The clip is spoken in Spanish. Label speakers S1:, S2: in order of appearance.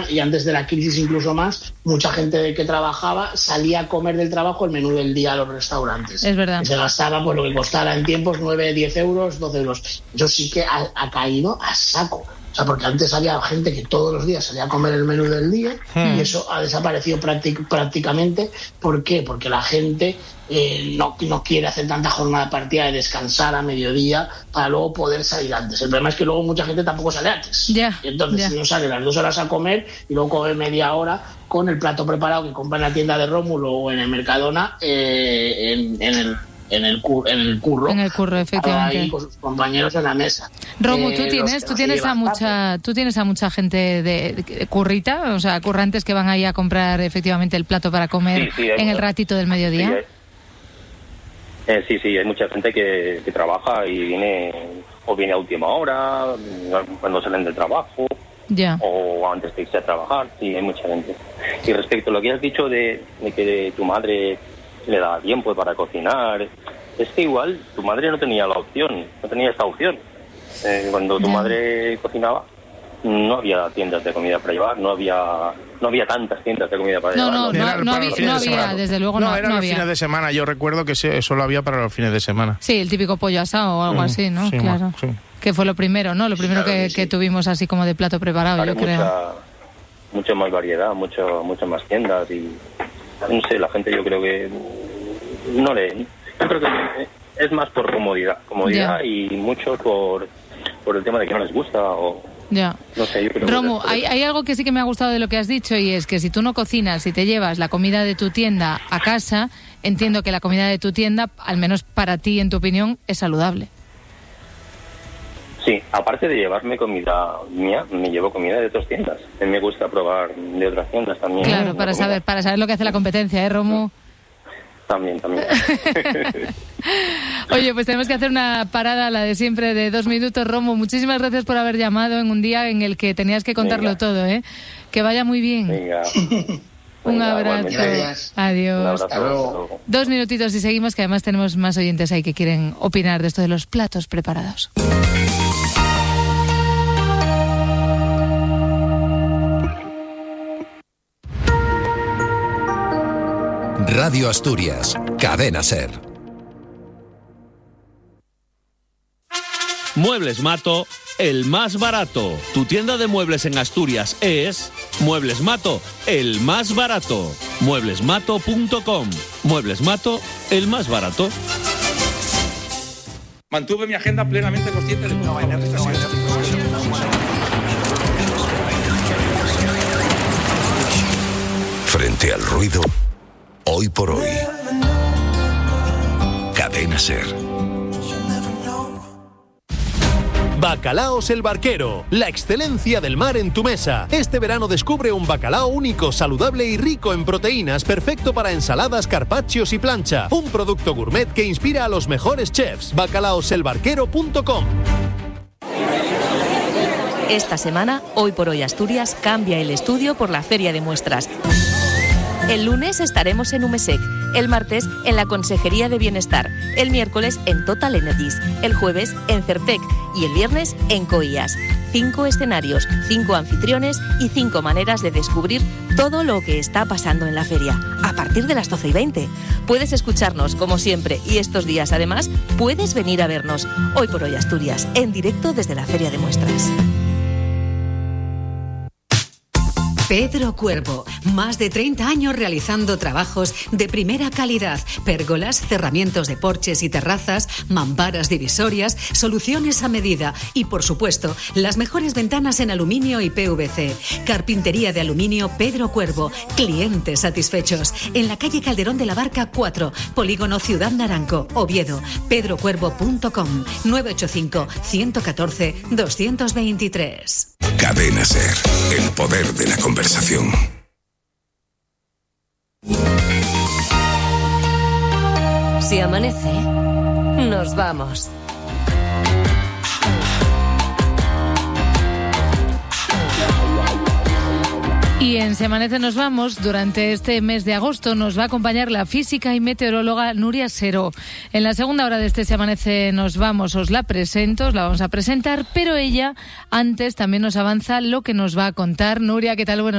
S1: y antes de la crisis incluso más, mucha gente que trabajaba salía a comer del trabajo el menú del día a los restaurantes.
S2: Es verdad.
S1: Y se gastaba pues lo que costara en tiempos, 9, 10 euros, 12 euros. Eso sí que ha caído a saco. O sea, porque antes había gente que todos los días salía a comer el menú del día y eso ha desaparecido prácticamente. ¿Por qué? Porque la gente no quiere hacer tanta jornada partida de descansar a mediodía para luego poder salir antes. El problema es que luego mucha gente tampoco sale antes. Y entonces no sale las 2 horas a comer y luego come media hora con el plato preparado que compra en la tienda de Rómulo o en el Mercadona en el curro.
S2: En el curro, efectivamente.
S1: Ahí con sus compañeros en la mesa.
S2: Romu, tú tienes a mucha gente de currita, o sea, currantes que van ahí a comprar efectivamente el plato para comer en el ratito del mediodía.
S3: Sí, hay mucha gente que trabaja y viene a última hora, cuando salen del trabajo, o antes de irse a trabajar. Sí, hay mucha gente. Y respecto a lo que has dicho de que tu madre le daba tiempo para cocinar, es que igual tu madre no tenía esta opción. Cuando tu madre cocinaba, no había tiendas de comida para llevar, no había tantas tiendas de comida para llevar.
S2: No había, desde luego no
S4: eran los
S2: había.
S4: fines de semana, yo recuerdo que solo había para los fines de semana.
S2: Sí, el típico pollo asado o algo así, ¿no?
S4: Sí,
S2: claro. Sí. Que fue lo primero, ¿no? Lo primero que tuvimos así como de plato preparado, yo creo.
S3: Mucha más variedad, muchas más tiendas y no sé, la gente yo creo que yo creo que es más por comodidad y mucho por el tema de que no les gusta o no sé, yo creo.
S2: Romu, hay algo que sí que me ha gustado de lo que has dicho y es que si tú no cocinas, si te llevas la comida de tu tienda a casa, entiendo que la comida de tu tienda, al menos para ti, en tu opinión, es saludable.
S3: Sí, aparte de llevarme comida mía, me llevo comida de otras tiendas. A mí me gusta probar de otras tiendas también.
S2: Claro, para saber lo que hace la competencia, ¿eh, Romu?
S3: También.
S2: Oye, pues tenemos que hacer una parada, la de siempre, de 2 minutos. Romu, muchísimas gracias por haber llamado en un día en el que tenías que contarlo todo, ¿eh? Que vaya muy bien.
S3: Venga.
S2: Un abrazo. Adiós.
S3: Un abrazo.
S2: 2 minutitos y seguimos, que además tenemos más oyentes ahí que quieren opinar de esto de los platos preparados.
S5: Radio Asturias, Cadena SER.
S6: Muebles Mato, el más barato. Tu tienda de muebles en Asturias es Muebles Mato, el más barato. Mueblesmato.com. Muebles Mato, el más barato.
S7: Mantuve mi agenda plenamente consciente de
S5: Frente al ruido, hoy por hoy. Cadena SER.
S8: Bacalaos el Barquero, la excelencia del mar en tu mesa. Este verano descubre un bacalao único, saludable y rico en proteínas, perfecto para ensaladas, carpaccios y plancha. Un producto gourmet que inspira a los mejores chefs. Bacalaoselbarquero.com.
S9: Esta semana, Hoy por Hoy Asturias cambia el estudio por la Feria de Muestras. El lunes estaremos en Umesec, el martes en la Consejería de Bienestar, el miércoles en Total Energies, el jueves en Certec y el viernes en Coías. 5 escenarios, 5 anfitriones y 5 maneras de descubrir todo lo que está pasando en la feria, a partir de las 12:20. Puedes escucharnos como siempre y estos días además puedes venir a vernos. Hoy por Hoy Asturias, en directo desde la Feria de Muestras.
S10: Pedro Cuervo, más de 30 años realizando trabajos de primera calidad, pérgolas, cerramientos de porches y terrazas, mamparas divisorias, soluciones a medida y, por supuesto, las mejores ventanas en aluminio y PVC. Carpintería de aluminio Pedro Cuervo, clientes satisfechos. En la calle Calderón de la Barca 4, Polígono Ciudad Naranco, Oviedo. pedrocuervo.com 985 114 223.
S5: Cadena SER, el poder de la conversación.
S11: Si amanece, nos vamos.
S2: Y en Se Amanece Nos Vamos, durante este mes de agosto, nos va a acompañar la física y meteoróloga Nuria Seró. En la segunda hora de este Se Amanece Nos Vamos os la presento, os la vamos a presentar, pero ella antes también nos avanza lo que nos va a contar. Nuria, ¿qué tal? Bueno.